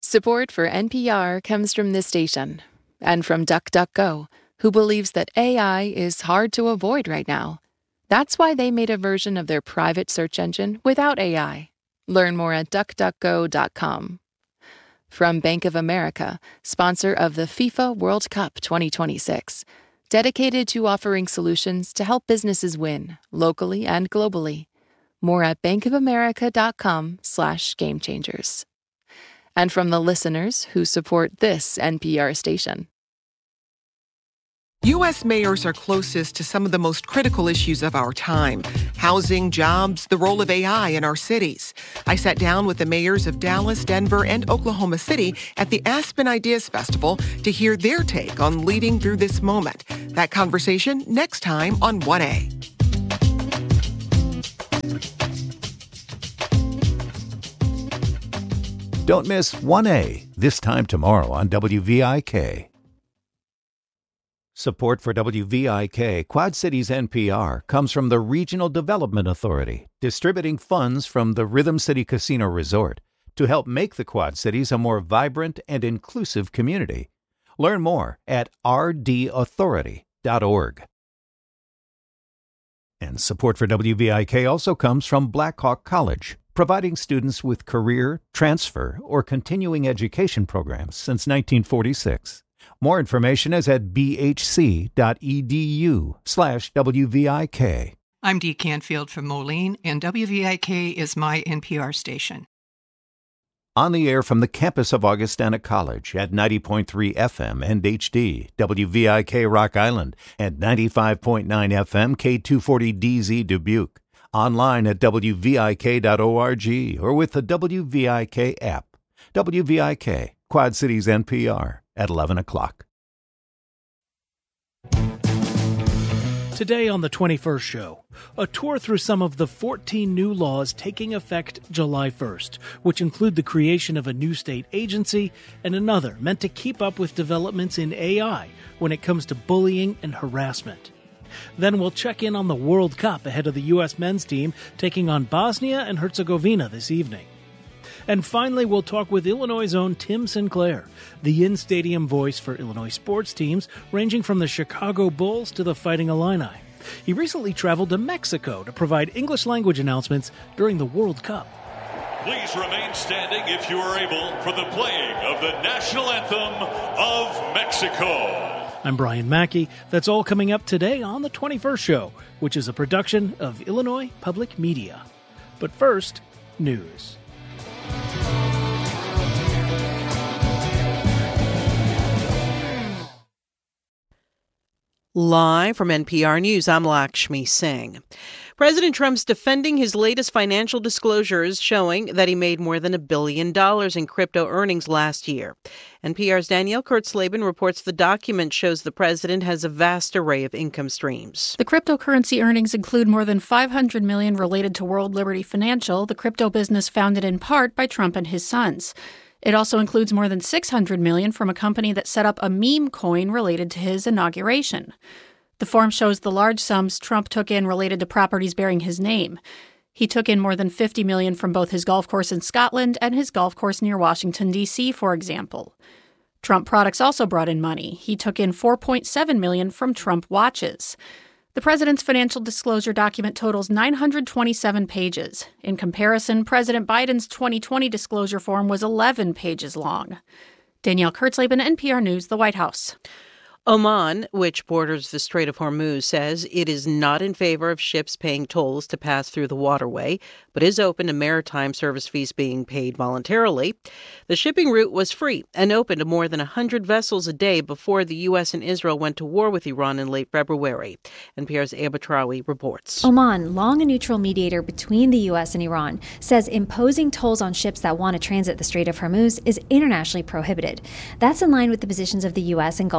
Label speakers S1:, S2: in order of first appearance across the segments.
S1: Support for NPR comes from this station and from DuckDuckGo, who believes that AI is hard to avoid right now. That's why they made a version of their private search engine without AI. Learn more at duckduckgo.com. From Bank of America, sponsor of the FIFA World Cup 2026, dedicated to offering solutions to help businesses win, locally and globally. More at bankofamerica.com/gamechangers. And from the listeners who support this NPR station.
S2: U.S. mayors are closest to some of the most critical issues of our time: housing, jobs, the role of AI in our cities. I sat down with the mayors of Dallas, Denver, and Oklahoma City at the Aspen Ideas Festival to hear their take on leading through this moment. That conversation next time on 1A.
S3: Don't miss 1A, this time tomorrow on WVIK. Support for WVIK, Quad Cities NPR, comes from the Regional Development Authority, distributing funds from the Rhythm City Casino Resort to help make the Quad Cities a more vibrant and inclusive community. Learn more at rdauthority.org. And support for WVIK also comes from Blackhawk College, providing students with career, transfer, or continuing education programs since 1946. More information is at bhc.edu/WVIK.
S4: I'm Dee Canfield from Moline, and WVIK is my NPR station.
S3: On the air from the campus of Augustana College at 90.3 FM and HD, WVIK Rock Island, at 95.9 FM K240DZ Dubuque. Online at WVIK.org or with the WVIK app. WVIK, Quad Cities NPR, at 11 o'clock.
S5: Today on the 21st Show, a tour through some of the 14 new laws taking effect July 1st, which include the creation of a new state agency and another meant to keep up with developments in AI when it comes to bullying and harassment. Then we'll check in on the World Cup ahead of the U.S. men's team taking on Bosnia and Herzegovina this evening. And finally, we'll talk with Illinois' own Tim Sinclair, the in-stadium voice for Illinois sports teams ranging from the Chicago Bulls to the Fighting Illini. He recently traveled to Mexico to provide English language announcements during the World Cup.
S6: Please remain standing if you are able for the playing of the national anthem of Mexico.
S5: I'm Brian Mackey. That's all coming up today on the 21st Show, which is a production of Illinois Public Media. But first, news.
S7: Live from NPR News, I'm Lakshmi Singh. President Trump's defending his latest financial disclosures showing that he made more than $1 billion in crypto earnings last year. NPR's Danielle Kurtzleben reports the document shows the president has a vast array of income streams.
S8: The cryptocurrency earnings include more than $500 million related to World Liberty Financial, the crypto business founded in part by Trump and his sons. It also includes more than $600 million from a company that set up a meme coin related to his inauguration. The form shows the large sums Trump took in related to properties bearing his name. He took in more than $50 million from both his golf course in Scotland and his golf course near Washington, D.C., for example. Trump products also brought in money. He took in $4.7 million from Trump watches. The president's financial disclosure document totals 927 pages. In comparison, President Biden's 2020 disclosure form was 11 pages long. Danielle Kurtzleben, NPR News, the White House.
S7: Oman, which borders the Strait of Hormuz, says it is not in favor of ships paying tolls to pass through the waterway, but is open to maritime service fees being paid voluntarily. The shipping route was free and open to more than 100 vessels a day before the U.S. and Israel went to war with Iran in late February. NPR's Eba Trawi reports.
S9: Oman, long a neutral mediator between the U.S. and Iran, says imposing tolls on ships that want to transit the Strait of Hormuz is internationally prohibited. That's in line with the positions of the U.S. and Gulf Arab states,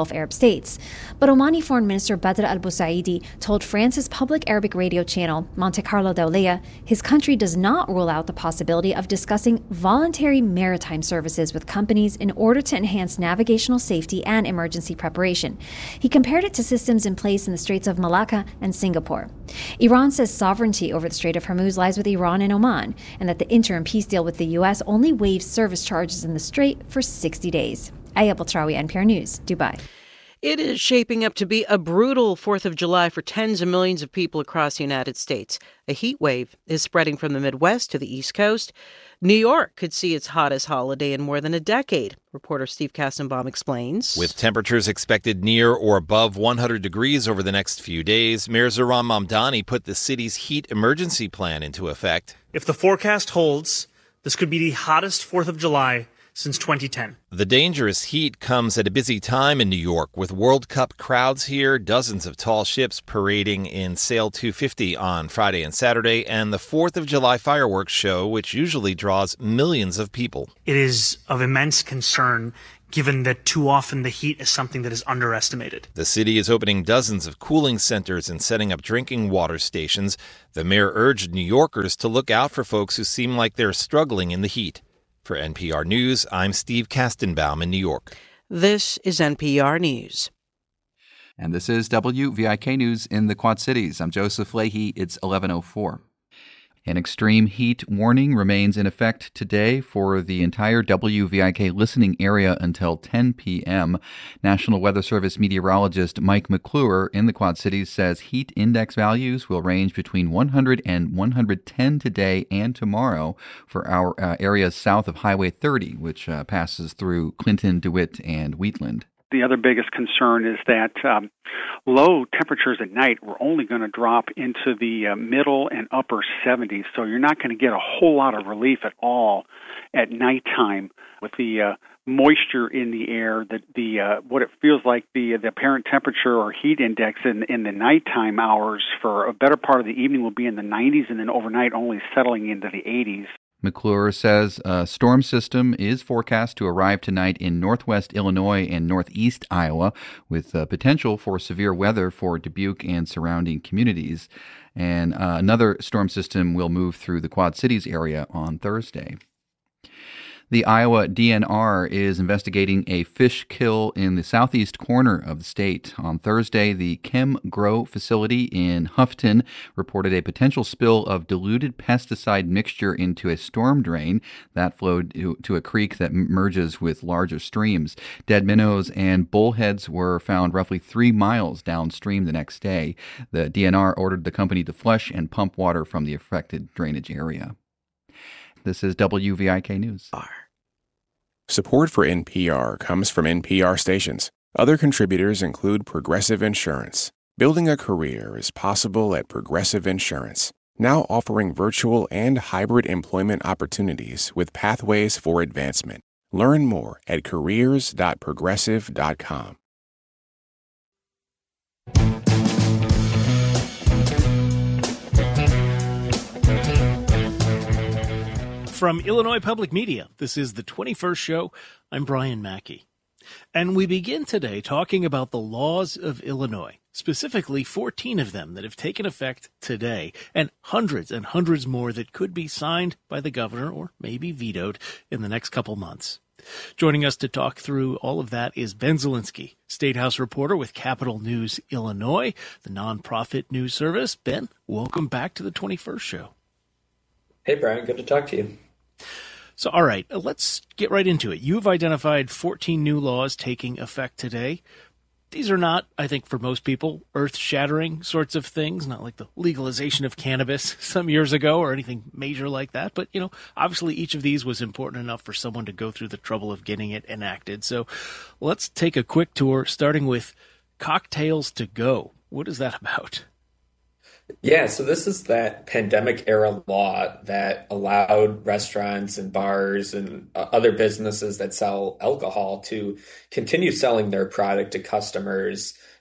S9: States. But Omani Foreign Minister Badr al-Busaidi told France's public Arabic radio channel, Monte Carlo Dawliya, his country does not rule out the possibility of discussing voluntary maritime services with companies in order to enhance navigational safety and emergency preparation. He compared it to systems in place in the Straits of Malacca and Singapore. Iran says sovereignty over the Strait of Hormuz lies with Iran and Oman, and that the interim peace deal with the U.S. only waives service charges in the strait for 60 days. Aya Baltrawi, NPR News, Dubai.
S7: It is shaping up to be a brutal 4th of July for tens of millions of people across the United States. A heat wave is spreading from the Midwest to the East Coast. New York could see its hottest holiday in more than a decade. Reporter Steve Kastenbaum explains.
S10: With temperatures expected near or above 100 degrees over the next few days, Mayor Zohran Mamdani put the city's heat emergency plan into effect.
S5: If the forecast holds, this could be the hottest 4th of July since 2010.
S10: The dangerous heat comes at a busy time in New York, with World Cup crowds here, dozens of tall ships parading in Sail 250 on Friday and Saturday, and the 4th of July fireworks show, which usually draws millions of people.
S5: It is of immense concern, given that too often the heat is something that is underestimated.
S10: The city is opening dozens of cooling centers and setting up drinking water stations. The mayor urged New Yorkers to look out for folks who seem like they're struggling in the heat. For NPR News, I'm Steve Kastenbaum in New York.
S7: This is NPR News.
S11: And this is WVIK News in the Quad Cities. I'm Joseph Leahy. It's 11:04. An extreme heat warning remains in effect today for the entire WVIK listening area until 10 p.m. National Weather Service meteorologist Mike McClure in the Quad Cities says heat index values will range between 100 and 110 today and tomorrow for our areas south of Highway 30, which passes through Clinton, DeWitt, and Wheatland.
S12: The other biggest concern is that low temperatures at night were only going to drop into the middle and upper 70s, so you're not going to get a whole lot of relief at all at nighttime with the moisture in the air. The what it feels like the apparent temperature or heat index in the nighttime hours for a better part of the evening will be in the 90s, and then overnight only settling into the 80s.
S11: McClure says a storm system is forecast to arrive tonight in northwest Illinois and northeast Iowa, with potential for severe weather for Dubuque and surrounding communities. And another storm system will move through the Quad Cities area on Thursday. The Iowa DNR is investigating a fish kill in the southeast corner of the state. On Thursday, the Chem Grow facility in Houghton reported a potential spill of diluted pesticide mixture into a storm drain that flowed to a creek that merges with larger streams. Dead minnows and bullheads were found roughly 3 miles downstream the next day. The DNR ordered the company to flush and pump water from the affected drainage area. This is WVIK News.
S13: Support for NPR comes from NPR stations. Other contributors include Progressive Insurance. Building a career is possible at Progressive Insurance, now offering virtual and hybrid employment opportunities with pathways for advancement. Learn more at careers.progressive.com.
S5: From Illinois Public Media, this is the 21st Show. I'm Brian Mackey. And we begin today talking about the laws of Illinois, specifically 14 of them that have taken effect today, and hundreds more that could be signed by the governor or maybe vetoed in the next couple months. Joining us to talk through all of that is Ben Zielinski, State House reporter with Capital News Illinois, the nonprofit news service. Ben, welcome back to the 21st Show.
S14: Hey, Brian, good to talk to you.
S5: So, all right, let's get right into it. You've identified 14 new laws taking effect today. These are not, I think, for most people, earth-shattering sorts of things, not like the legalization of cannabis some years ago or anything major like that. But, obviously each of these was important enough for someone to go through the trouble of getting it enacted. So let's take a quick tour, starting with Cocktails to Go. What is that about?
S14: Yeah, so this is that pandemic-era law that allowed restaurants and bars and other businesses that sell alcohol to continue selling their product to customers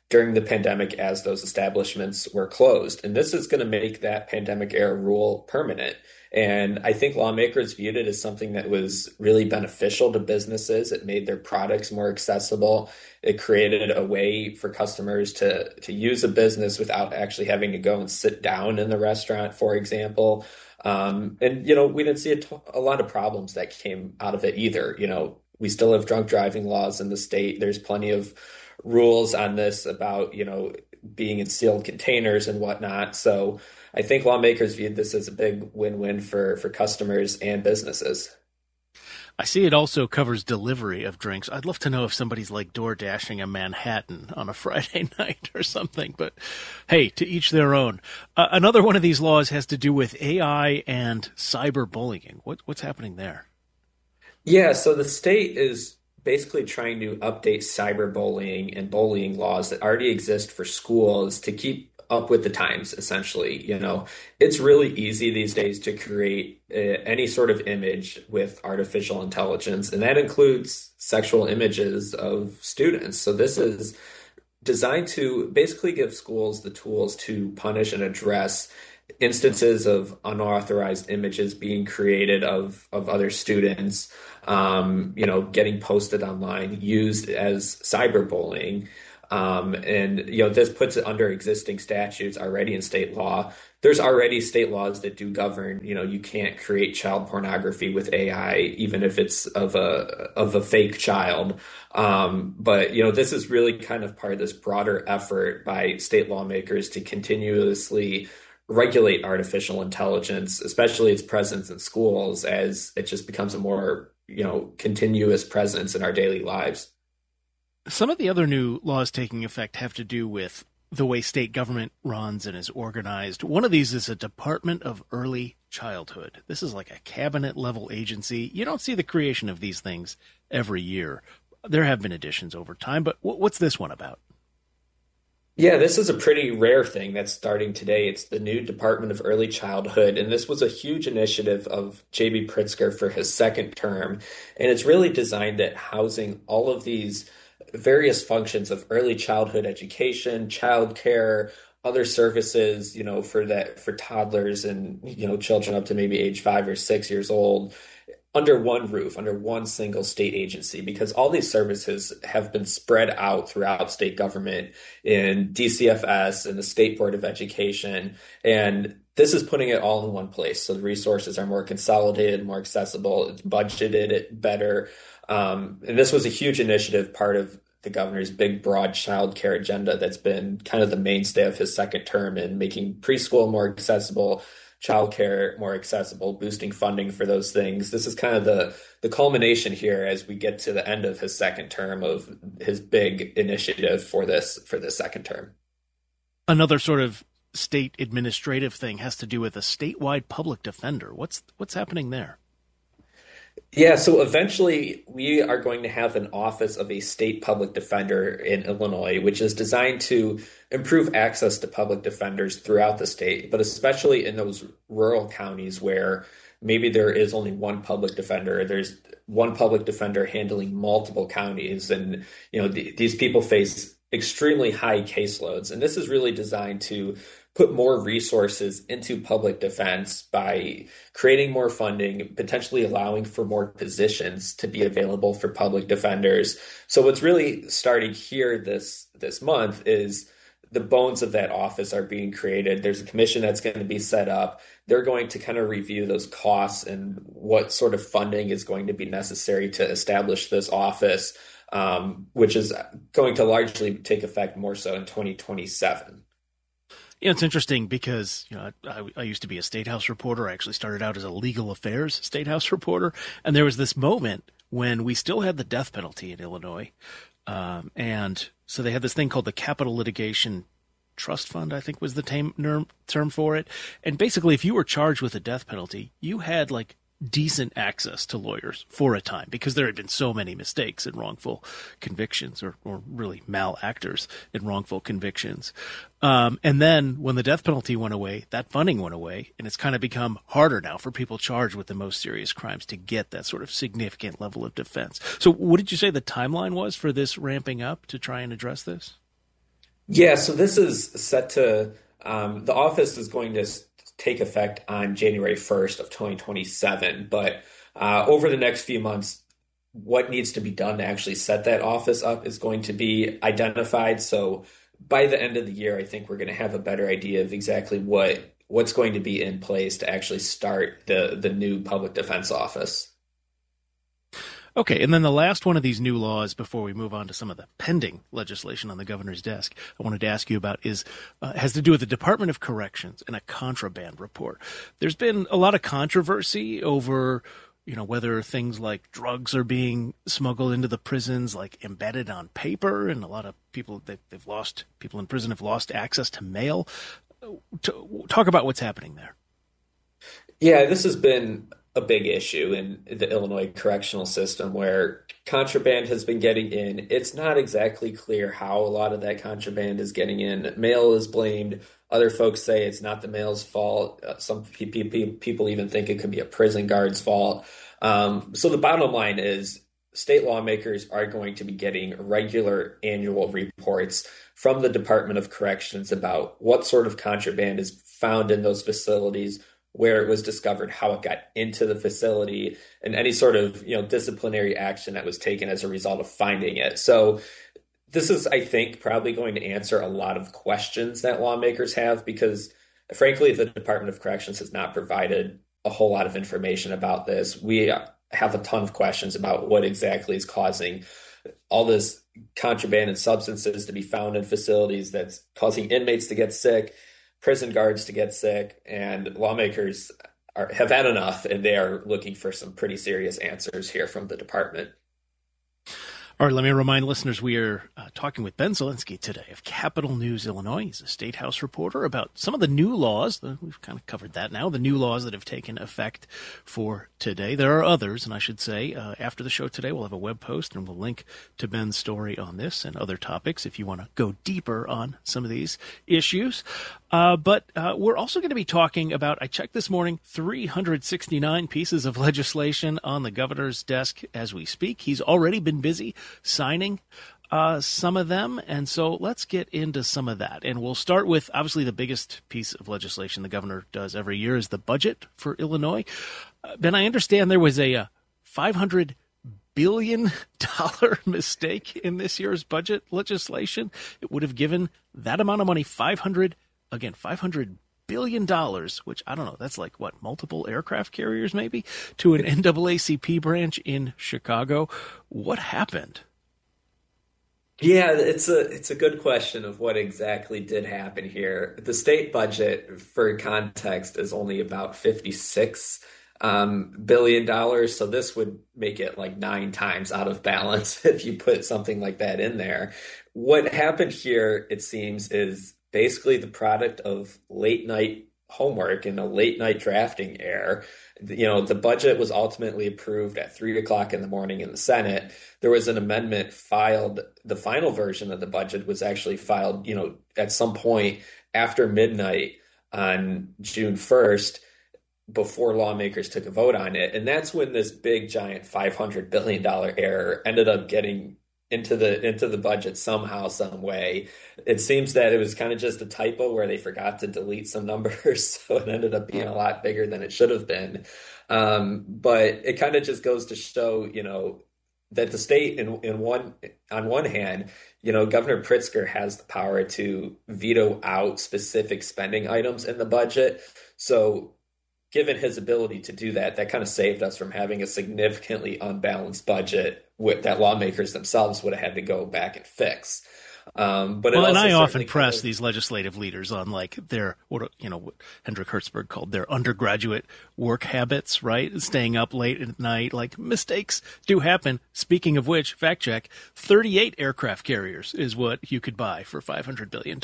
S14: during the pandemic as those establishments were closed. And this is going to make that pandemic era rule permanent. And I think lawmakers viewed it as something that was really beneficial to businesses. It made their products more accessible. It created a way for customers to use a business without actually having to go and sit down in the restaurant, for example. And, we didn't see a lot of problems that came out of it either. We still have drunk driving laws in the state. There's plenty of rules on this about, being in sealed containers and whatnot. So I think lawmakers viewed this as a big win-win for customers and businesses.
S5: I see it also covers delivery of drinks. I'd love to know if somebody's like door dashing a Manhattan on a Friday night or something, but hey, to each their own. Another one of these laws has to do with AI and cyberbullying. What's happening there?
S14: Yeah, so the state is basically trying to update cyberbullying and bullying laws that already exist for schools to keep up with the times, essentially. It's really easy these days to create any sort of image with artificial intelligence, and that includes sexual images of students. So this is designed to basically give schools the tools to punish and address instances of unauthorized images being created of other students, getting posted online, used as cyberbullying. This puts it under existing statutes already in state law. There's already state laws that do govern, you can't create child pornography with AI, even if it's of a fake child. But this is really kind of part of this broader effort by state lawmakers to continuously regulate artificial intelligence, especially its presence in schools, as it just becomes a more, continuous presence in our daily lives.
S5: Some of the other new laws taking effect have to do with the way state government runs and is organized. One of these is a Department of Early Childhood. This is like a cabinet-level agency. You don't see the creation of these things every year. There have been additions over time, but what's this one about?
S14: Yeah, this is a pretty rare thing that's starting today. It's the new Department of Early Childhood, and this was a huge initiative of J.B. Pritzker for his second term, and it's really designed at housing all of these various functions of early childhood education, childcare, other services, for toddlers and, children up to maybe age 5 or 6 years old, under one roof, under one single state agency, because all these services have been spread out throughout state government in DCFS and the State Board of Education. And this is putting it all in one place. So the resources are more consolidated, more accessible, it's budgeted better. And this was a huge initiative, part of the governor's big, broad child care agenda that's been kind of the mainstay of his second term in making preschool more accessible, childcare more accessible, boosting funding for those things. This is kind of the culmination here as we get to the end of his second term of his big initiative for this second term.
S5: Another sort of state administrative thing has to do with a statewide public defender. What's happening there?
S14: Yeah, so eventually we are going to have an office of a state public defender in Illinois, which is designed to improve access to public defenders throughout the state, but especially in those rural counties where maybe there is only one public defender, there's one public defender handling multiple counties, and these people face extremely high caseloads. And this is really designed to put more resources into public defense by creating more funding, potentially allowing for more positions to be available for public defenders. So what's really starting here this month is the bones of that office are being created. There's a commission that's going to be set up. They're going to kind of review those costs and what sort of funding is going to be necessary to establish this office, which is going to largely take effect more so in 2027.
S5: Yeah, it's interesting because I used to be a State House reporter. I actually started out as a legal affairs State House reporter, and there was this moment when we still had the death penalty in Illinois, and so they had this thing called the Capital Litigation Trust Fund, I think was the term for it. And basically, if you were charged with a death penalty, you had like decent access to lawyers for a time because there had been so many mistakes and wrongful convictions or really malactors in wrongful convictions. And then when the death penalty went away, that funding went away, and it's kind of become harder now for people charged with the most serious crimes to get that sort of significant level of defense. So what did you say the timeline was for this ramping up to try and address this?
S14: Yeah, so this is set to, the office is going to take effect on January 1st of 2027. But over the next few months, what needs to be done to actually set that office up is going to be identified. So by the end of the year, I think we're going to have a better idea of exactly what's going to be in place to actually start the new public defense office.
S5: Okay, and then the last one of these new laws before we move on to some of the pending legislation on the governor's desk I wanted to ask you about has to do with the Department of Corrections and a contraband report. There's been a lot of controversy over whether things like drugs are being smuggled into the prisons, like embedded on paper, and a lot of people people in prison have lost access to mail. Talk about what's happening there.
S14: Yeah, this has been a big issue in the Illinois correctional system where contraband has been getting in. It's not exactly clear how a lot of that contraband is getting in. Mail is blamed. Other folks say it's not the mail's fault. Some people even think it could be a prison guard's fault. So the bottom line is state lawmakers are going to be getting regular annual reports from the Department of Corrections about what sort of contraband is found in those facilities, where it was discovered, how it got into the facility, and any sort of disciplinary action that was taken as a result of finding it. So this is, I think, probably going to answer a lot of questions that lawmakers have because, frankly, the Department of Corrections has not provided a whole lot of information about this. We have a ton of questions about what exactly is causing all this contraband and substances to be found in facilities that's causing inmates to get sick, prison guards to get sick, and lawmakers have had enough, and they are looking for some pretty serious answers here from the department.
S5: All right, let me remind listeners we are talking with Ben Zielinski today of Capital News Illinois. He's a State House reporter about some of the new laws. We've kind of covered that now, the new laws that have taken effect for today. There are others, and I should say after the show today, we'll have a web post, and we'll link to Ben's story on this and other topics if you want to go deeper on some of these issues. But we're also going to be talking about, I checked this morning, 369 pieces of legislation on the governor's desk as we speak. He's already been busy signing some of them. And so let's get into some of that. And we'll start with, obviously, the biggest piece of legislation the governor does every year is the budget for Illinois. Ben, I understand there was a $500 billion mistake in this year's budget legislation. It would have given that amount of money, $500 billion, which I don't know, that's like what, multiple aircraft carriers maybe, to an NAACP branch in Chicago. What happened?
S14: Yeah, it's a good question of what exactly did happen here. The state budget, for context, is only about $56 billion. So this would make it like 9 times out of balance if you put something like that in there. What happened here, it seems, is basically the product of late night homework and a late night drafting error. The budget was ultimately approved at 3:00 in the morning in the Senate. There was an amendment filed. The final version of the budget was actually filed, at some point after midnight on June 1st, before lawmakers took a vote on it. And that's when this big, giant $500 billion error ended up getting into the budget somehow, some way. It seems that it was kind of just a typo where they forgot to delete some numbers, so it ended up being a lot bigger than it should have been. But it kind of just goes to show, that the state, on one hand, Governor Pritzker has the power to veto out specific spending items in the budget. So given his ability to do that, that kind of saved us from having a significantly unbalanced budget that lawmakers themselves would have had to go back and fix. But
S5: and I often press these legislative leaders on like their what Hendrik Hertzberg called their undergraduate work habits, right? Staying up late at night, like mistakes do happen. Speaking of which, fact check, 38 aircraft carriers is what you could buy for $500 billion.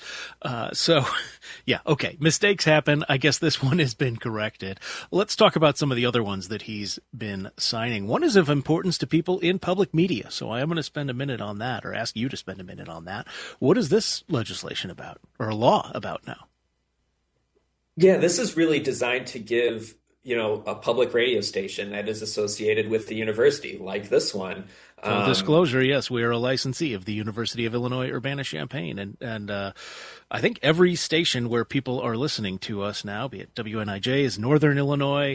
S5: So yeah, okay. Mistakes happen. I guess this one has been corrected. Let's talk about some of the other ones that he's been signing. One is of importance to people in public media. So I am going to spend a minute on that, or ask you to spend a minute on that. What is this legislation about, or a law about now?
S14: Yeah, this is really designed to give a public radio station that is associated with the university, like this one.
S5: Full disclosure, yes, we are a licensee of the University of Illinois Urbana-Champaign, and I think every station where people are listening to us now, be it WNIJ is Northern Illinois,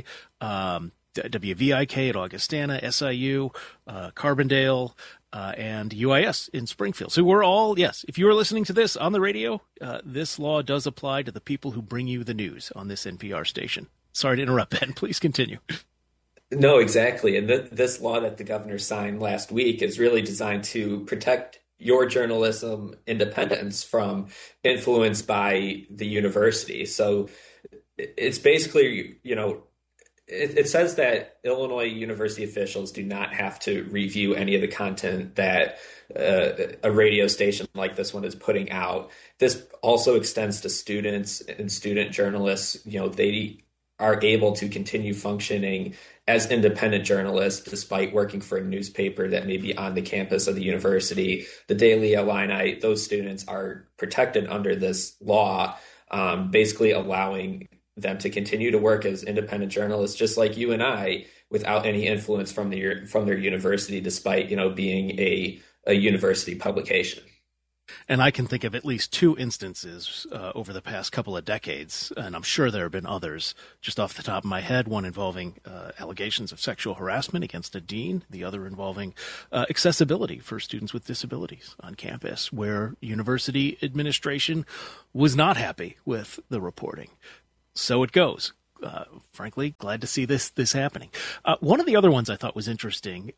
S5: WVIK at Augustana, SIU, Carbondale, and UIS in Springfield. So we're all, yes, if you are listening to this on the radio, this law does apply to the people who bring you the news on this NPR station. Sorry to interrupt, Ben. Please continue.
S14: No, exactly. And this law that the governor signed last week is really designed to protect your journalism independence from influence by the university. So it's basically, it says that Illinois university officials do not have to review any of the content that a radio station like this one is putting out. This also extends to students and student journalists. They are able to continue functioning as independent journalists despite working for a newspaper that may be on the campus of the university. The Daily Illini, those students are protected under this law, basically allowing them to continue to work as independent journalists, just like you and I, without any influence from their university, despite being a university publication.
S5: And I can think of at least two instances over the past couple of decades, and I'm sure there have been others just off the top of my head, one involving allegations of sexual harassment against a dean, the other involving accessibility for students with disabilities on campus, where university administration was not happy with the reporting. So it goes. Frankly, glad to see this happening. One of the other ones I thought was interesting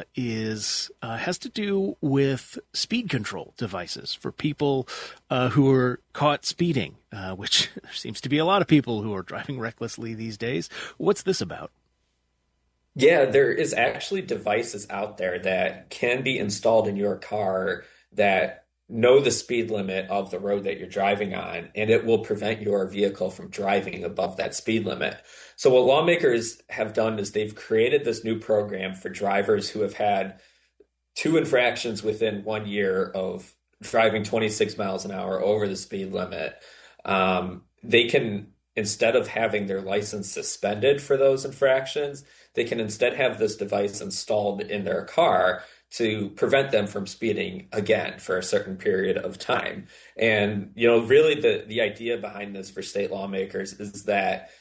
S5: has to do with speed control devices for people who are caught speeding, which there seems to be a lot of people who are driving recklessly these days. What's this about?
S14: Yeah, there is actually devices out there that can be installed in your car that know the speed limit of the road that you're driving on, and it will prevent your vehicle from driving above that speed limit. So what lawmakers have done is they've created this new program for drivers who have had 2 infractions within 1 year of driving 26 miles an hour over the speed limit. They can, instead of having their license suspended for those infractions, they can instead have this device installed in their car to prevent them from speeding again for a certain period of time. And, really the idea behind this for state lawmakers is that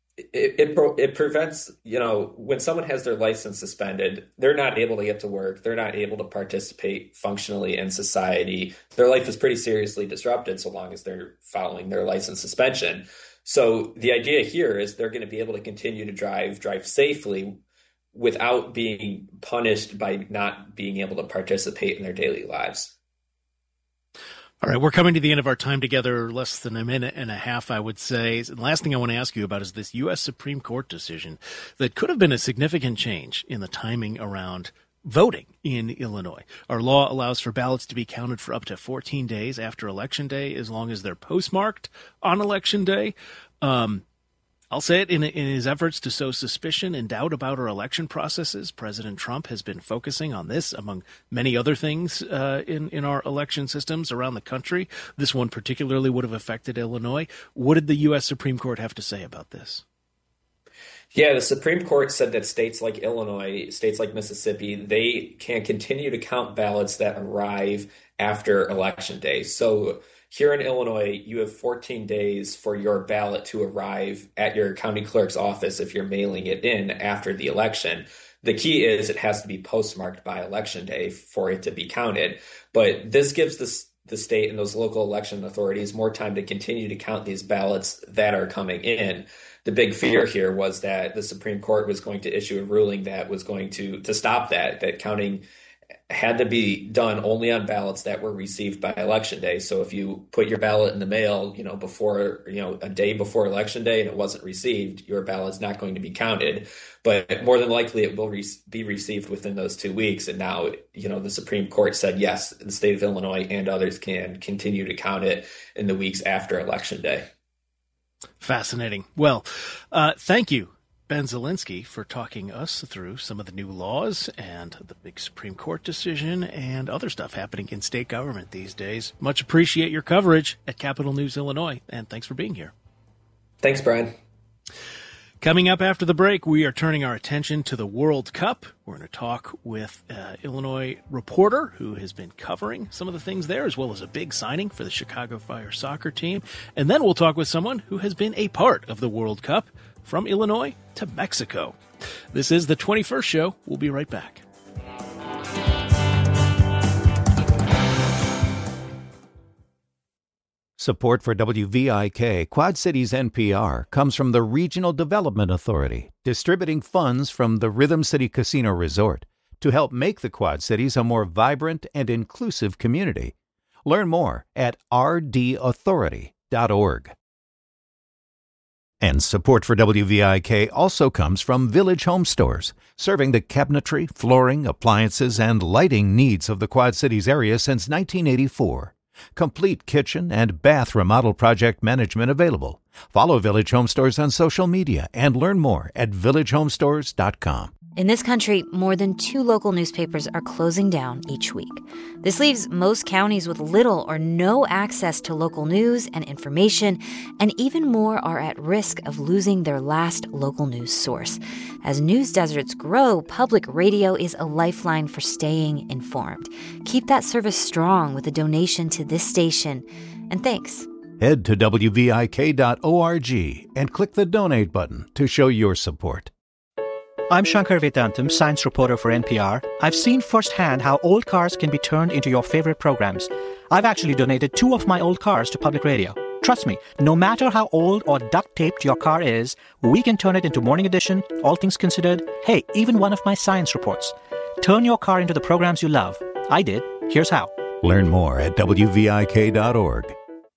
S14: it prevents, when someone has their license suspended, they're not able to get to work. They're not able to participate functionally in society. Their life is pretty seriously disrupted so long as they're following their license suspension. So the idea here is they're going to be able to continue to drive safely without being punished by not being able to participate in their daily lives.
S5: All right, we're coming to the end of our time together, less than a minute and a half, I would say. And the last thing I want to ask you about is this U.S. Supreme Court decision that could have been a significant change in the timing around voting in Illinois. Our law allows for ballots to be counted for up to 14 days after Election Day, as long as they're postmarked on Election Day. I'll say it, in his efforts to sow suspicion and doubt about our election processes, President Trump has been focusing on this, among many other things in our election systems around the country. This one particularly would have affected Illinois. What did the U.S. Supreme Court have to say about this?
S14: Yeah, the Supreme Court said that states like Illinois, states like Mississippi, they can continue to count ballots that arrive after Election Day. So here in Illinois, you have 14 days for your ballot to arrive at your county clerk's office if you're mailing it in after the election. The key is it has to be postmarked by Election Day for it to be counted. But this gives the state and those local election authorities more time to continue to count these ballots that are coming in. The big fear here was that the Supreme Court was going to issue a ruling that was going to stop that counting had to be done only on ballots that were received by Election Day. So if you put your ballot in the mail, before, a day before Election Day and it wasn't received, your ballot's not going to be counted. But more than likely it will be received within those 2 weeks. And now, the Supreme Court said, yes, the state of Illinois and others can continue to count it in the weeks after Election Day.
S5: Fascinating. Well, thank you, Ben Zielinski, for talking us through some of the new laws and the big Supreme Court decision and other stuff happening in state government these days. Much appreciate your coverage at Capitol News Illinois, and thanks for being here.
S14: Thanks, Brian.
S5: Coming up after the break, we are turning our attention to the World Cup. We're going to talk with Illinois reporter who has been covering some of the things there, as well as a big signing for the Chicago Fire soccer team. And then we'll talk with someone who has been a part of the World Cup from Illinois to Mexico. This is the 21st show. We'll be right back.
S3: Support for WVIK, Quad Cities NPR, comes from the Regional Development Authority, distributing funds from the Rhythm City Casino Resort to help make the Quad Cities a more vibrant and inclusive community. Learn more at rdauthority.org. And support for WVIK also comes from Village Home Stores, serving the cabinetry, flooring, appliances, and lighting needs of the Quad Cities area since 1984. Complete kitchen and bath remodel project management available. Follow Village Home Stores on social media and learn more at villagehomestores.com.
S15: In this country, more than 2 local newspapers are closing down each week. This leaves most counties with little or no access to local news and information, and even more are at risk of losing their last local news source. As news deserts grow, public radio is a lifeline for staying informed. Keep that service strong with a donation to this station. And thanks.
S3: Head to WVIK.org and click the donate button to show your support.
S16: I'm Shankar Vedantam, science reporter for NPR. I've seen firsthand how old cars can be turned into your favorite programs. I've actually donated 2 of my old cars to public radio. Trust me, no matter how old or duct-taped your car is, we can turn it into Morning Edition, All Things Considered, hey, even one of my science reports. Turn your car into the programs you love. I did. Here's how.
S3: Learn more at WVIK.org.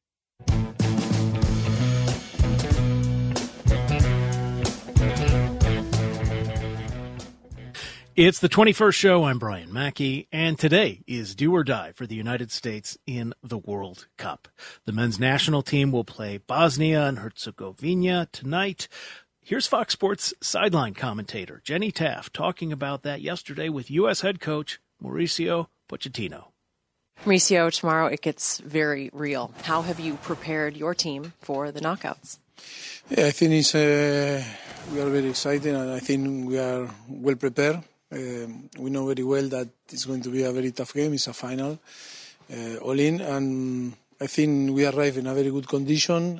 S5: It's the 21st show. I'm Brian Mackey, and today is do or die for the United States in the World Cup. The men's national team will play Bosnia and Herzegovina tonight. Here's Fox Sports sideline commentator Jenny Taft talking about that yesterday with U.S. head coach Mauricio Pochettino.
S17: Mauricio, tomorrow it gets very real. How have you prepared your team for the knockouts?
S18: Yeah, I think we are very excited, and I think we are well prepared. We know very well that it's going to be a very tough game. It's a final, all in, and I think we arrive in a very good condition.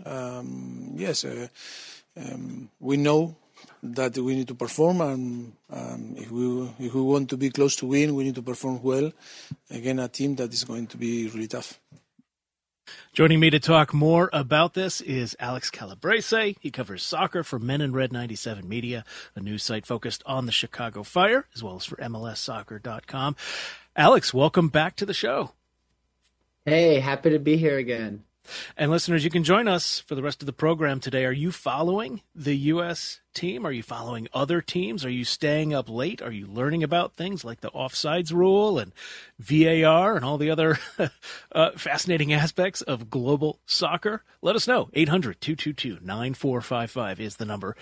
S18: We know that we need to perform, and if we want to be close to win, we need to perform well against a team that is going to be really tough.
S5: Joining me to talk more about this is Alex Calabrese. He covers soccer for Men in Red 97 Media, a news site focused on the Chicago Fire, as well as for MLSsoccer.com. Alex, welcome back to the show.
S19: Hey, happy to be here again.
S5: And listeners, you can join us for the rest of the program today. Are you following the U.S. team? Are you following other teams? Are you staying up late? Are you learning about things like the offsides rule and VAR and all the other fascinating aspects of global soccer? Let us know. 800-222-9455 is the number.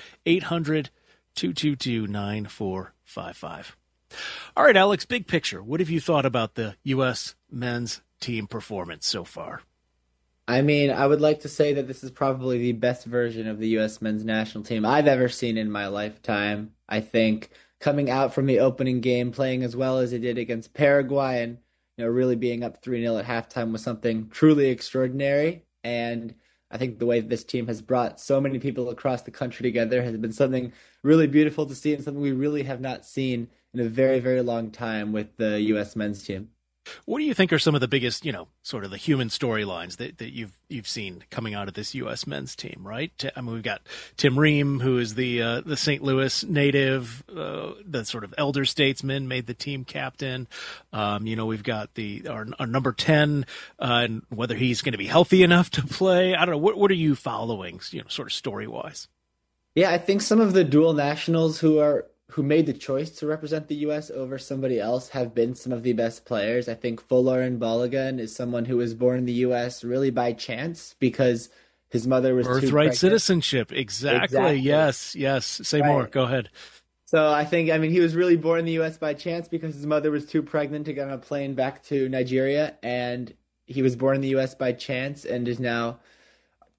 S5: 800-222-9455. All right, Alex, big picture. What have you thought about the U.S. men's team performance so far?
S19: I mean, I would like to say that this is probably the best version of the U.S. men's national team I've ever seen in my lifetime. I think coming out from the opening game, playing as well as it did against Paraguay, and really being up 3-0 at halftime was something truly extraordinary. And I think the way this team has brought so many people across the country together has been something really beautiful to see, and something we really have not seen in a very, very long time with the U.S. men's team.
S5: What do you think are some of the biggest, sort of the human storylines that you've seen coming out of this U.S. men's team, right? I mean, we've got Tim Ream, who is the St. Louis native, the sort of elder statesman, made the team captain. We've got our number 10, and whether he's going to be healthy enough to play. I don't know. What are you following, sort of story-wise?
S19: Yeah, I think some of the dual nationals who made the choice to represent the U.S. over somebody else have been some of the best players. I think Folarin Balogun is someone who was born in the U.S. really by chance because his mother was
S5: birthright citizenship. Exactly. Yes. Say right. More. Go ahead.
S19: So he was really born in the U.S. by chance because his mother was too pregnant to get on a plane back to Nigeria, and he was born in the U.S. by chance and is now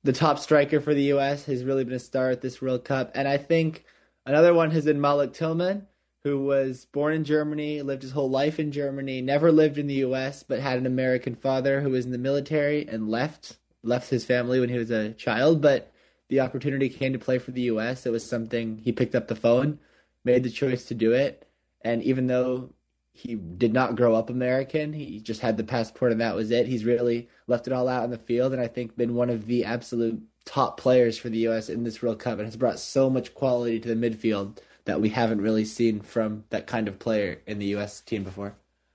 S19: the top striker for the U.S., has really been a star at this World Cup. And I think another one has been Malik Tillman, who was born in Germany, lived his whole life in Germany, never lived in the U.S., but had an American father who was in the military and left his family when he was a child. But the opportunity came to play for the U.S. It was something he picked up the phone, made the choice to do it. And even though he did not grow up American, he just had the passport and that was it. He's really left it all out on the field, and I think been one of the absolute top players for the U.S. in this World Cup, and has brought so much quality to the midfield that we haven't really seen from that kind of player in the U.S. team before.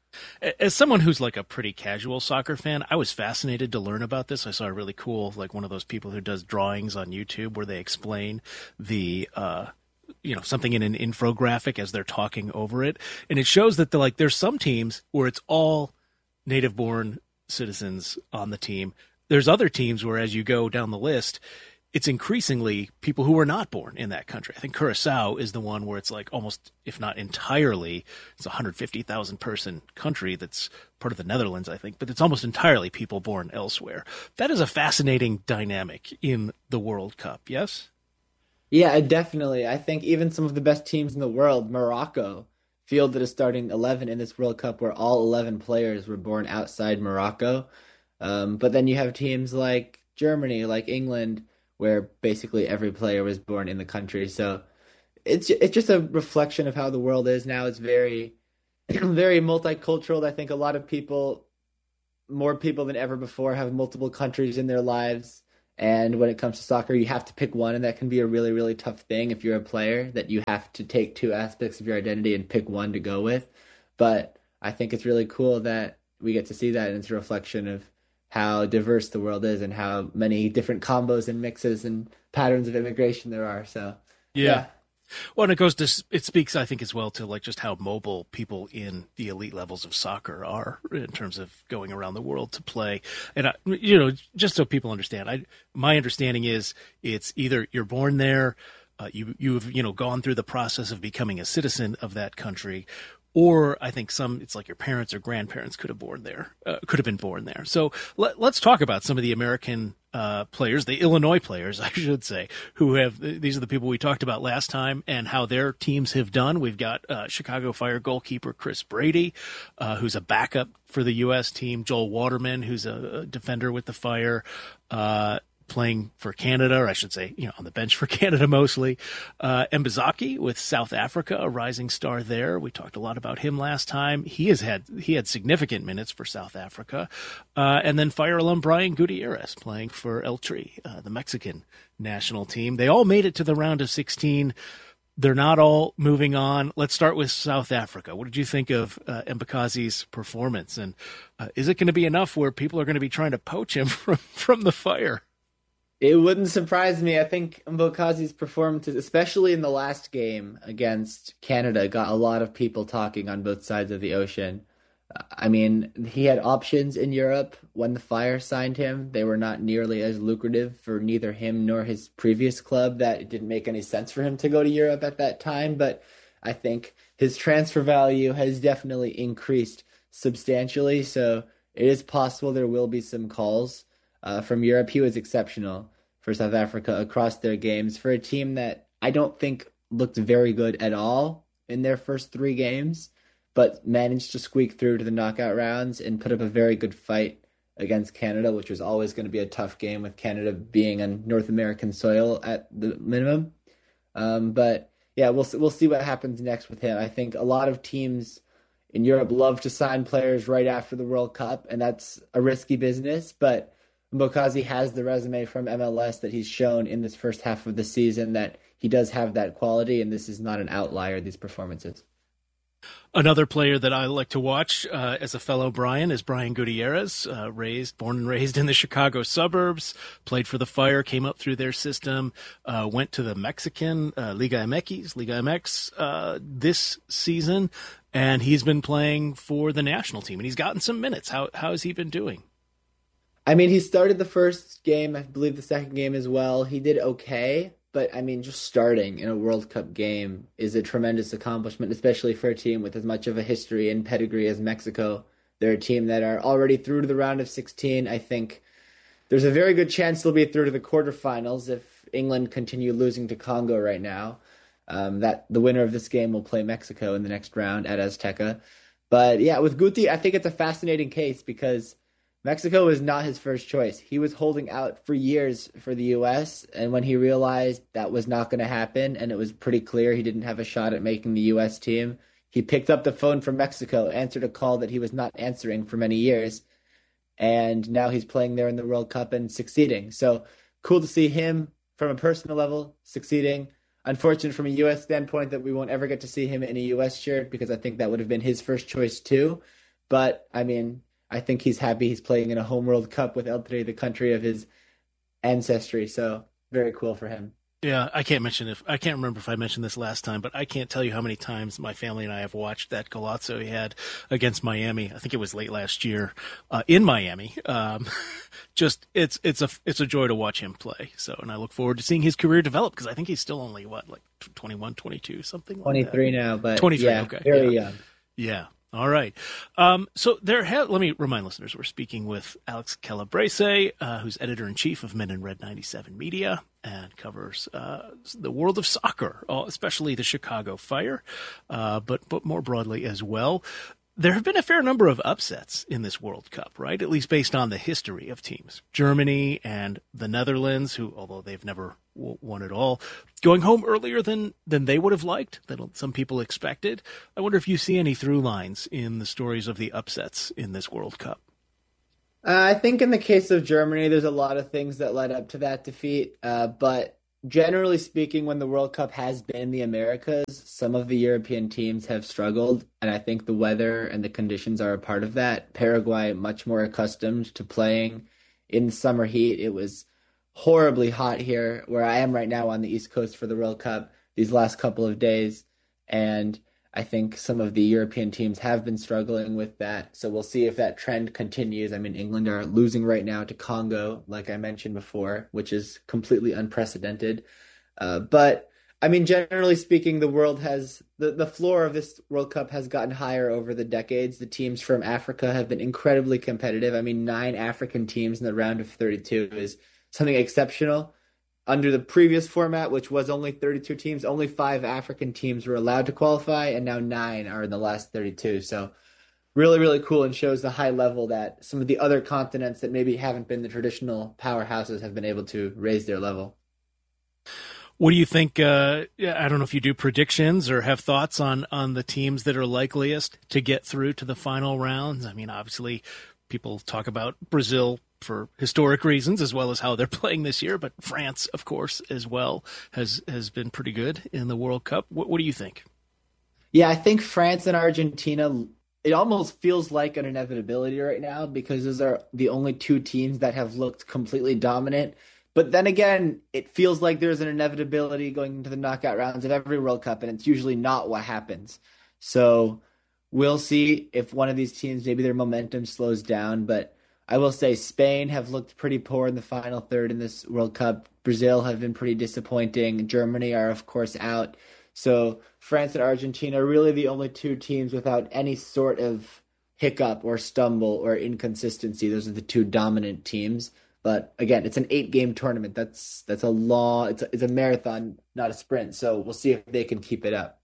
S5: As someone who's like a pretty casual soccer fan, I was fascinated to learn about this. I saw a really cool, like one of those people who does drawings on YouTube where they explain the, something in an infographic as they're talking over it. And it shows that there's some teams where it's all native-born citizens on the team. There's other teams where as you go down the list, it's increasingly people who are not born in that country. I think Curacao is the one where it's like almost, if not entirely, it's a 150,000 person country that's part of the Netherlands, I think, but it's almost entirely people born elsewhere. That is a fascinating dynamic in the World Cup, yes?
S19: Yeah, definitely. I think even some of the best teams in the world, Morocco, fielded a starting 11 in this World Cup where all 11 players were born outside Morocco. But then you have teams like Germany, like England, where basically every player was born in the country. So it's just a reflection of how the world is now. It's very, very multicultural. I think a lot of people, more people than ever before, have multiple countries in their lives. And when it comes to soccer, you have to pick one, and that can be a really, really tough thing if you're a player, that you have to take two aspects of your identity and pick one to go with. But I think it's really cool that we get to see that, and it's a reflection of how diverse the world is and how many different combos and mixes and patterns of immigration there are. So, yeah.
S5: Well, and it speaks, I think, as well to like just how mobile people in the elite levels of soccer are in terms of going around the world to play. And, just so people understand, my understanding is it's either you're born there, you've gone through the process of becoming a citizen of that country, or I think it's like your parents or grandparents could have been born there. So let's talk about some of the American players, the Illinois players, I should say, these are the people we talked about last time and how their teams have done. We've got Chicago Fire goalkeeper Chris Brady, who's a backup for the U.S. team, Joel Waterman, who's a defender with the Fire, playing for Canada, or I should say, on the bench for Canada mostly. Mbazaki with South Africa, a rising star there. We talked a lot about him last time. He had significant minutes for South Africa. And then Fire alum Brian Gutierrez playing for El Tri, the Mexican national team. They all made it to the round of 16. They're not all moving on. Let's start with South Africa. What did you think of Mbakazi's performance? And is it going to be enough where people are going to be trying to poach him from the Fire?
S19: It wouldn't surprise me. I think Mbakazi's performances, especially in the last game against Canada, got a lot of people talking on both sides of the ocean. I mean, he had options in Europe when the Fire signed him. They were not nearly as lucrative for neither him nor his previous club. That it didn't make any sense for him to go to Europe at that time. But I think his transfer value has definitely increased substantially. So it is possible there will be some calls from Europe. He was exceptional for South Africa across their games for a team that I don't think looked very good at all in their first three games, but managed to squeak through to the knockout rounds and put up a very good fight against Canada, which was always going to be a tough game with Canada being on North American soil at the minimum. But yeah, we'll see what happens next with him. I think a lot of teams in Europe love to sign players right after the World Cup, and that's a risky business, but Mbakazi has the resume from MLS that he's shown in this first half of the season that he does have that quality, and this is not an outlier, these performances.
S5: Another player that I like to watch as a fellow Brian is Brian Gutierrez, born and raised in the Chicago suburbs, played for the Fire, came up through their system, went to the Mexican Liga MX this season, and he's been playing for the national team, and he's gotten some minutes. How has he been doing?
S19: I mean, he started the first game, I believe the second game as well. He did okay, but I mean, just starting in a World Cup game is a tremendous accomplishment, especially for a team with as much of a history and pedigree as Mexico. They're a team that are already through to the round of 16. I think there's a very good chance they'll be through to the quarterfinals if England continue losing to Congo right now. That the winner of this game will play Mexico in the next round at Azteca. But yeah, with Guti, I think it's a fascinating case because Mexico was not his first choice. He was holding out for years for the U.S., and when he realized that was not going to happen, and it was pretty clear he didn't have a shot at making the U.S. team, he picked up the phone from Mexico, answered a call that he was not answering for many years, and now he's playing there in the World Cup and succeeding. So cool to see him from a personal level succeeding. Unfortunate from a U.S. standpoint that we won't ever get to see him in a U.S. shirt because I think that would have been his first choice too. But, I mean, I think he's happy he's playing in a home World Cup with El Tri, the country of his ancestry. So very cool for him.
S5: Yeah, I can't remember if I mentioned this last time, but I can't tell you how many times my family and I have watched that Golazo he had against Miami. I think it was late last year in Miami. Just it's a joy to watch him play. So, and I look forward to seeing his career develop because I think he's still only 21, 22, something like
S19: 23
S5: that.
S19: now, but
S5: 23,
S19: yeah,
S5: okay.
S19: Very young.
S5: Yeah. All right. So let me remind listeners, we're speaking with Alex Calabrese, who's editor-in-chief of Men in Red 97 Media and covers the world of soccer, especially the Chicago Fire, but more broadly as well. There have been a fair number of upsets in this World Cup, right? At least based on the history of teams. Germany and the Netherlands, who, although they've never won it all, going home earlier than they would have liked, than some people expected. I wonder if you see any through lines in the stories of the upsets in this World Cup.
S19: I think in the case of Germany, there's a lot of things that led up to that defeat. But generally speaking, when the World Cup has been in the Americas, some of the European teams have struggled. And I think the weather and the conditions are a part of that. Paraguay, much more accustomed to playing in the summer heat. It was horribly hot here where I am right now on the East Coast for the World Cup these last couple of days. And I think some of the European teams have been struggling with that. So we'll see if that trend continues. I mean, England are losing right now to Congo, like I mentioned before, which is completely unprecedented. But I mean, generally speaking, the world has the floor of this World Cup has gotten higher over the decades. The teams from Africa have been incredibly competitive. I mean, 9 African teams in the round of 32 is something exceptional. Under the previous format, which was only 32 teams, only 5 African teams were allowed to qualify, and now 9 are in the last 32. So really, really cool and shows the high level that some of the other continents that maybe haven't been the traditional powerhouses have been able to raise their level.
S5: What do you think? I don't know if you do predictions or have thoughts on the teams that are likeliest to get through to the final rounds. I mean, obviously, people talk about Brazil for historic reasons as well as how they're playing this year, but France, of course, as well, has been pretty good in the World Cup. What do you think?
S19: Yeah, I think France and Argentina, it almost feels like an inevitability right now because those are the only 2 teams that have looked completely dominant. But then again, it feels like there's an inevitability going into the knockout rounds of every World Cup, and it's usually not what happens. So we'll see if one of these teams, maybe their momentum slows down, but I will say Spain have looked pretty poor in the final third in this World Cup. Brazil have been pretty disappointing. Germany are, of course, out. So France and Argentina are really the only 2 teams without any sort of hiccup or stumble or inconsistency. Those are the 2 dominant teams. But again, it's an 8-game tournament. That's a long, it's a marathon, not a sprint. So we'll see if they can keep it up.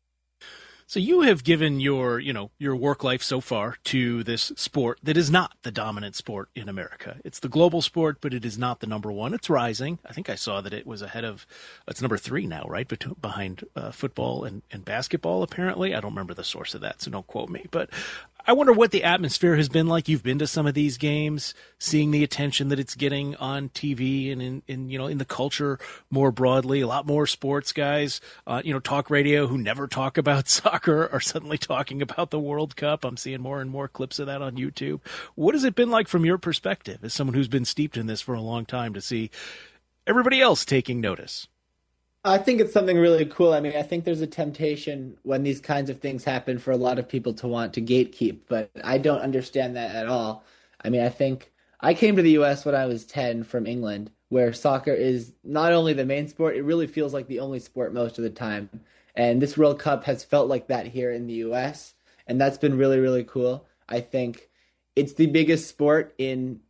S5: So you have given your work life so far to this sport that is not the dominant sport in America. It's the global sport, but it is not the number one. It's rising. I think I saw that it was it's number 3 now, right? Behind football and basketball, apparently. I don't remember the source of that, so don't quote me. But I wonder what the atmosphere has been like. You've been to some of these games, seeing the attention that it's getting on TV and in the culture more broadly. A lot more sports guys, talk radio who never talk about soccer are suddenly talking about the World Cup. I'm seeing more and more clips of that on YouTube. What has it been like from your perspective as someone who's been steeped in this for a long time to see everybody else taking notice?
S19: I think it's something really cool. I mean, I think there's a temptation when these kinds of things happen for a lot of people to want to gatekeep, but I don't understand that at all. I mean, I think I came to the U.S. when I was 10 from England, where soccer is not only the main sport, it really feels like the only sport most of the time. And this World Cup has felt like that here in the U.S., and that's been really, really cool. I think it's the biggest sport in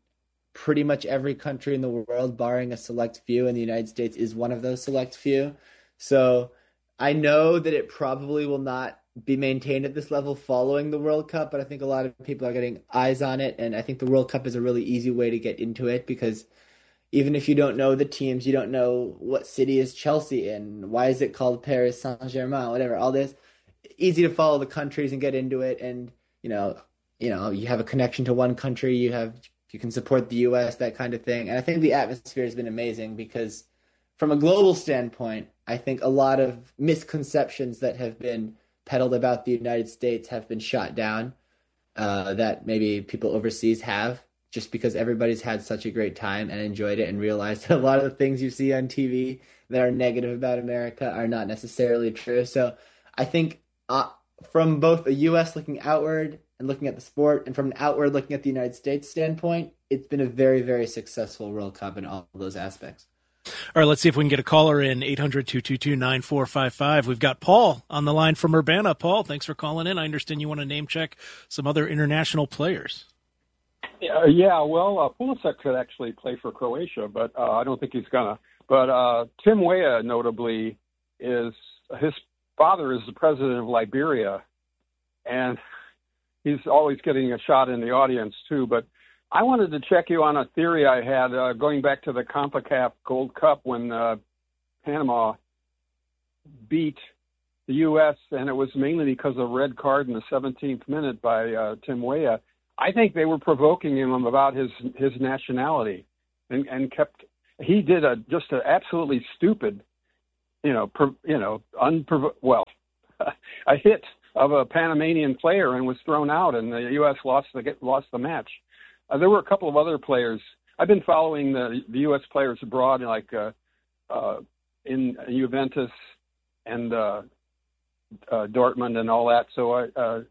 S19: pretty much every country in the world, barring a select few, and the United States is one of those select few. So I know that it probably will not be maintained at this level following the World Cup, but I think a lot of people are getting eyes on it, and I think the World Cup is a really easy way to get into it, because even if you don't know the teams, you don't know what city is Chelsea in, why is it called Paris Saint-Germain, whatever, all this, easy to follow the countries and get into it, and you have a connection to one country, you can support the US, that kind of thing. And I think the atmosphere has been amazing, because from a global standpoint, I think a lot of misconceptions that have been peddled about the United States have been shot down, that maybe people overseas have, just because everybody's had such a great time and enjoyed it and realized that a lot of the things you see on TV that are negative about America are not necessarily true. So I think from both a U.S. looking outward and looking at the sport, and from an outward looking at the United States standpoint, it's been a very, very successful World Cup in all of those aspects.
S5: All right, let's see if we can get a caller in, 800-222-9455. We've got Paul on the line from Urbana. Paul, thanks for calling in. I understand you want to name check some other international players.
S20: Pulisic could actually play for Croatia, but I don't think he's going to. But Tim Weah, notably, his father is the president of Liberia, and he's always getting a shot in the audience, too. But I wanted to check you on a theory I had going back to the CONCACAF Gold Cup when Panama beat the U.S., and it was mainly because of a red card in the 17th minute by Tim Weah. I think they were provoking him about his nationality, and he did just an absolutely stupid, a hit of a Panamanian player and was thrown out, and the U.S. lost the match. There were a couple of other players. I've been following the U.S. players abroad, like in Juventus and Dortmund and all that. So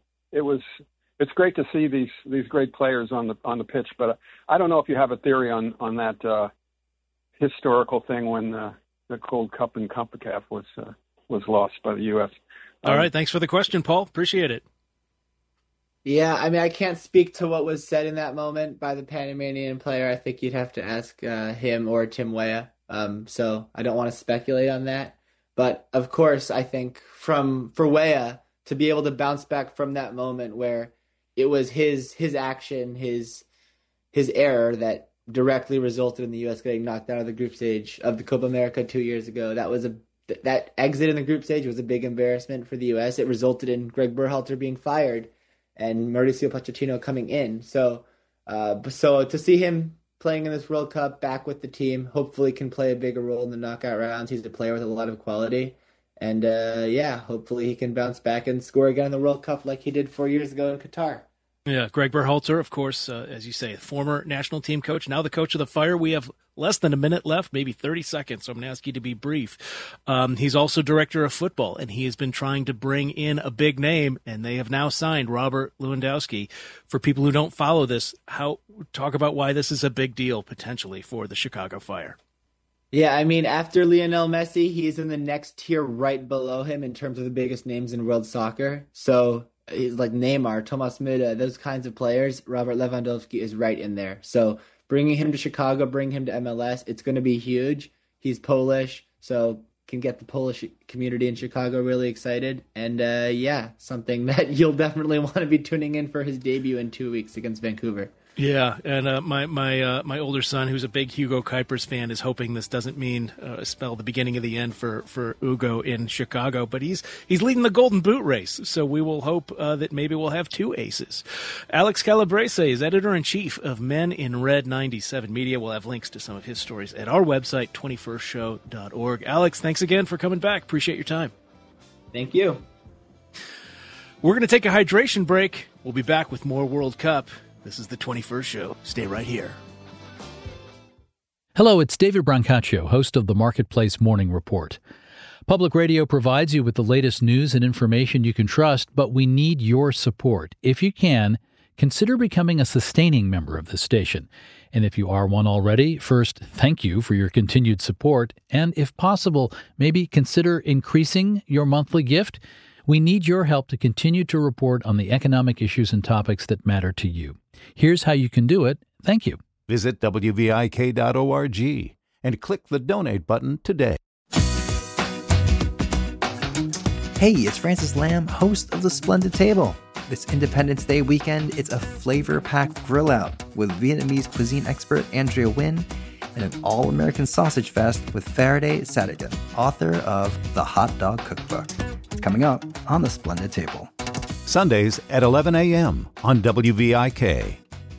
S20: it's great to see these great players on the pitch. But I don't know if you have a theory on that historical thing when the Gold Cup in CONCACAF was lost by the U.S.
S5: All right, thanks for the question, Paul. Appreciate it.
S19: Yeah, I mean, I can't speak to what was said in that moment by the Panamanian player. I think you'd have to ask him or Tim Weah. So I don't want to speculate on that. But of course, I think for Weah to be able to bounce back from that moment where it was his action, his error that directly resulted in the U.S. getting knocked out of the group stage of the Copa America 2 years ago, that exit in the group stage was a big embarrassment for the U.S. It resulted in Greg Berhalter being fired and Mauricio Pochettino coming in. So to see him playing in this World Cup back with the team, hopefully can play a bigger role in the knockout rounds. He's a player with a lot of quality. And hopefully he can bounce back and score again in the World Cup like he did 4 years ago in Qatar.
S5: Yeah, Greg Berhalter, of course, as you say, former national team coach, now the coach of the Fire. We have less than a minute left, maybe 30 seconds, so I'm going to ask you to be brief. He's also director of football, and he has been trying to bring in a big name, and they have now signed Robert Lewandowski. For people who don't follow this, talk about why this is a big deal, potentially, for the Chicago Fire.
S19: Yeah, I mean, after Lionel Messi, he's in the next tier right below him in terms of the biggest names in world soccer. So he's like Neymar, Thomas Müller, those kinds of players. Robert Lewandowski is right in there. So bringing him to Chicago, bringing him to MLS, it's going to be huge. He's Polish, so can get the Polish community in Chicago really excited. And something that you'll definitely want to be tuning in for his debut in 2 weeks against Vancouver.
S5: Yeah, and my older son, who's a big Hugo Kuipers fan, is hoping this doesn't spell the beginning of the end for Hugo in Chicago. But he's leading the Golden Boot race, so we will hope that maybe we'll have two aces. Alex Calabrese is editor-in-chief of Men in Red 97 Media. We'll have links to some of his stories at our website, 21stshow.org. Alex, thanks again for coming back. Appreciate your time.
S19: Thank you.
S5: We're going to take a hydration break. We'll be back with more World Cup. This is the 21st Show. Stay right here.
S21: Hello, it's David Brancaccio, host of the Marketplace Morning Report. Public radio provides you with the latest news and information you can trust, but we need your support. If you can, consider becoming a sustaining member of this station. And if you are one already, first, thank you for your continued support. And if possible, maybe consider increasing your monthly gift. We need your help to continue to report on the economic issues and topics that matter to you. Here's how you can do it. Thank you.
S3: Visit WVIK.org and click the donate button today.
S1: Hey, it's Francis Lam, host of The Splendid Table. This Independence Day weekend, it's a flavor-packed grill out with Vietnamese cuisine expert Andrea Nguyen and an all-American sausage fest with Faraday Satigan, author of The Hot Dog Cookbook. It's coming up on The Splendid Table.
S3: Sundays at 11 a.m. on WVIK.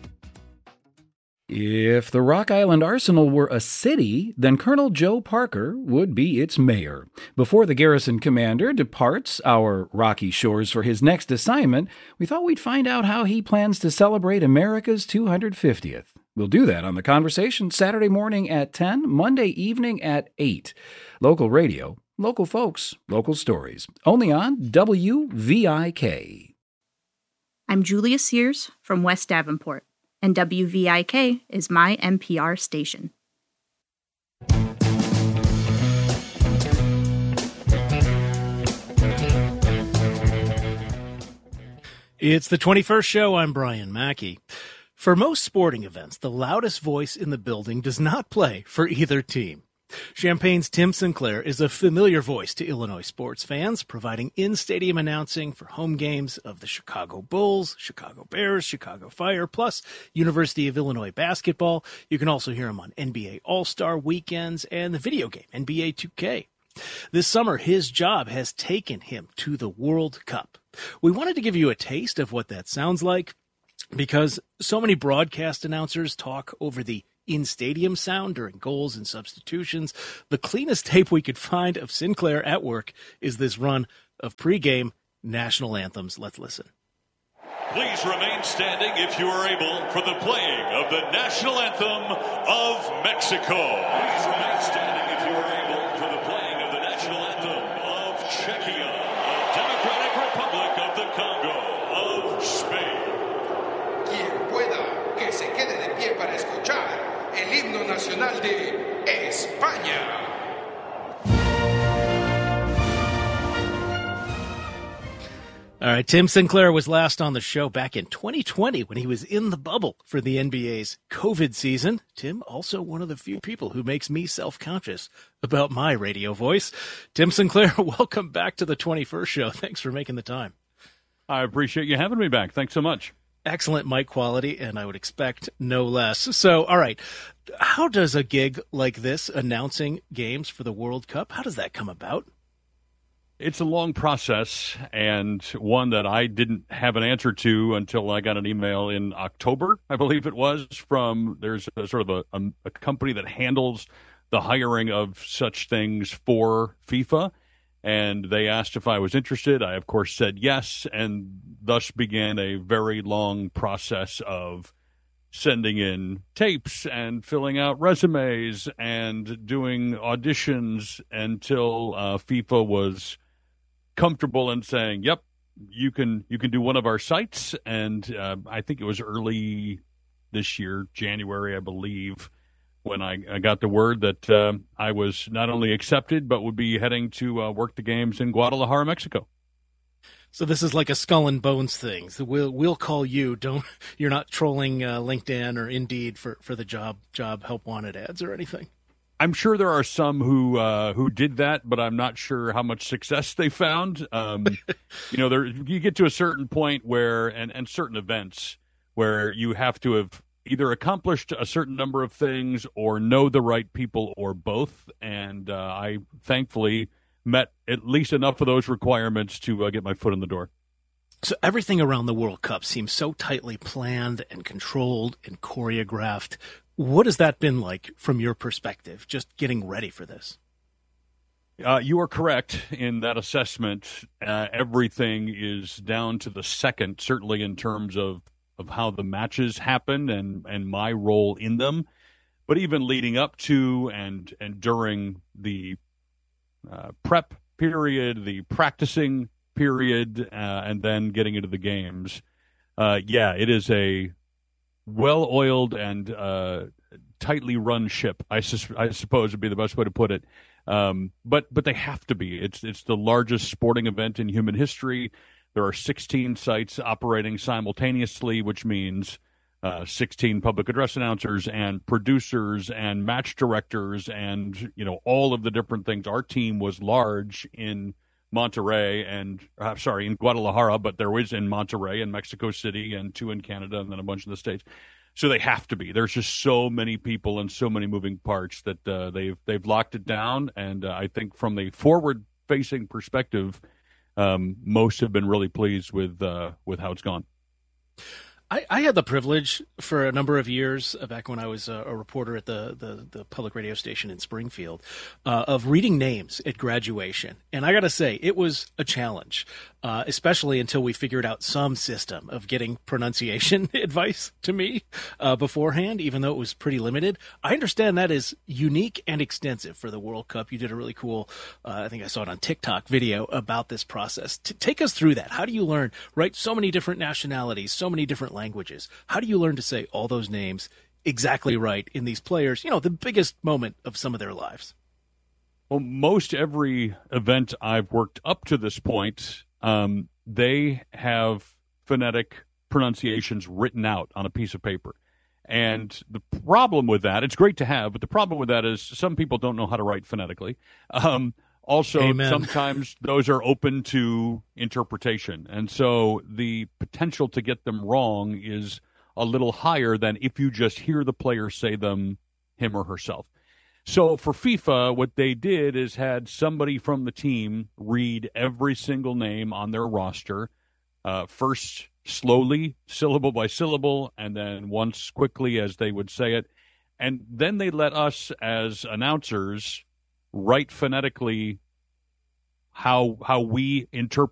S22: If the Rock Island Arsenal were a city, then Colonel Joe Parker would be its mayor. Before the garrison commander departs our rocky shores for his next assignment, we thought we'd find out how he plans to celebrate America's 250th. We'll do that on The Conversation Saturday morning at 10, Monday evening at 8. Local radio, local folks, local stories. Only on WVIK.
S23: I'm Julia Sears from West Davenport, and WVIK is my NPR station.
S5: It's the 21st show. I'm Brian Mackey. For most sporting events, the loudest voice in the building does not play for either team. Champaign's Tim Sinclair is a familiar voice to Illinois sports fans, providing in-stadium announcing for home games of the Chicago Bulls, Chicago Bears, Chicago Fire, plus University of Illinois basketball. You can also hear him on NBA All-Star weekends and the video game NBA 2K. This summer, his job has taken him to the World Cup. We wanted to give you a taste of what that sounds like because so many broadcast announcers talk over the in-stadium sound during goals and substitutions. The cleanest tape we could find of Sinclair at work is this run of pregame national anthems. Let's listen.
S6: Please remain standing if you are able for the playing of the national anthem of Mexico. Please remain standing if you are able for the playing of the national anthem of Czechia, the Democratic Republic of the Congo, of Spain.
S24: Quien pueda que se quede de pie para escuchar el himno nacional de España.
S5: All right, Tim Sinclair was last on the show back in 2020 when he was in the bubble for the NBA's COVID season. Tim, also one of the few people who makes me self-conscious about my radio voice. Tim Sinclair, welcome back to the 21st show. Thanks for making the time.
S25: I appreciate you having me back. Thanks so much.
S5: Excellent mic quality, and I would expect no less. So, all right, how does a gig like this, announcing games for the World Cup, how does that come about?
S25: It's a long process, and one that I didn't have an answer to until I got an email in October, I believe it was, from there's a sort of a company that handles the hiring of such things for FIFA, and they asked if I was interested. I, of course, said yes, and thus began a very long process of sending in tapes and filling out resumes and doing auditions until FIFA was comfortable in saying, yep, you can do one of our sites. And I think it was early this year, January, I believe, when I got the word that I was not only accepted, but would be heading to work the games in Guadalajara, Mexico.
S5: So this is like a skull and bones thing. So we'll call you. You're not trolling LinkedIn or Indeed for the job help wanted ads or anything.
S25: I'm sure there are some who did that, but I'm not sure how much success they found. You get to a certain point where, and certain events where you have to have either accomplished a certain number of things or know the right people or both. And I thankfully met at least enough of those requirements to get my foot in the door.
S5: So everything around the World Cup seems so tightly planned and controlled and choreographed. What has that been like from your perspective, just getting ready for this?
S25: You are correct in that assessment. Everything is down to the second, certainly in terms of how the matches happen and my role in them. But even leading up to and during the prep period, the practicing period, and then getting into the games, it is a well-oiled and tightly run ship, I suppose would be the best way to put it. But they have to be. It's the largest sporting event in human history. There are 16 sites operating simultaneously, which means 16 public address announcers and producers and match directors and, all of the different things. Our team was large in Monterrey in Guadalajara, but there was in Monterrey and Mexico City and 2 in Canada and then a bunch in the States. So they have to be. There's just so many people and so many moving parts that they've locked it down. And I think from the forward-facing perspective, most have been really pleased with how it's gone.
S5: I had the privilege for a number of years, back when I was a reporter at the public radio station in Springfield, of reading names at graduation. And I got to say, it was a challenge, especially until we figured out some system of getting pronunciation advice to me beforehand, even though it was pretty limited. I understand that is unique and extensive for the World Cup. You did a really cool, I think I saw it on TikTok, video about this process. Take us through that. How do you learn, right? So many different nationalities, so many different languages. How do you learn to say all those names exactly right in these players, the biggest moment of some of their lives?
S25: Well, most every event I've worked up to this point, they have phonetic pronunciations written out on a piece of paper. And the problem with that, it's great to have, but the problem with that is some people don't know how to write phonetically. Also,
S5: Amen.
S25: Sometimes those are open to interpretation. And so the potential to get them wrong is a little higher than if you just hear the player say them, him or herself. So for FIFA, what they did is had somebody from the team read every single name on their roster, first slowly, syllable by syllable, and then once quickly as they would say it. And then they let us as announcers write phonetically how we interpret